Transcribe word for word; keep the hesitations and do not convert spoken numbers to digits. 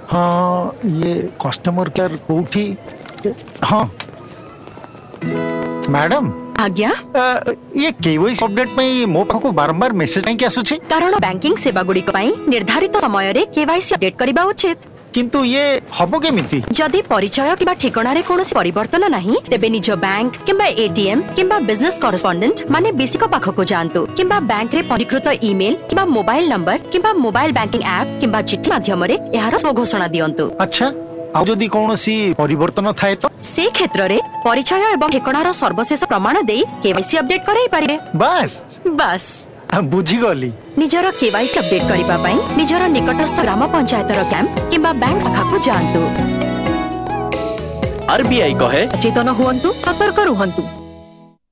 हाँ ये customer care कोठी हाँ मैडम आज्ञा अ, ये केवाईसी अपडेट में मो पाखु बारंबार मेसेज काहे आसुछि कारण बैंकिंग सेवा गुडी निर्धारित समय रे केवाईसी अपडेट करबा उचित किंतु ये हबो केमिति जदि परिचय किबा ठिकाना रे कोनोसी परिवर्तन नाही तेबे निज बैंक किबा एटीएम किबा बिजनेस करेस्पोंडेंट माने बीसी को पाखको जानतु किबा बैंक रे पंजीकृत email किबा mobile number किबा mobile banking app किबा चिट्ठी माध्यम रे एहार स्व घोषणा दियंतु। अच्छा आ जदि कोनोसी परिवर्तन थाए तो से क्षेत्र रे परिचय एवं ठिकानार सर्वशेष प्रमाण देई केवाईसी अपडेट कराई पारे। बस बस बुझी गली निजर केवाईसी अपडेट करिबा पई निजर निकटस्थ ग्राम पंचायतर कैंप किबा बैंक शाखा को जानतु। आरबीआई कहे सचेतन हुअन्तु, सतर्क रुहन्तु।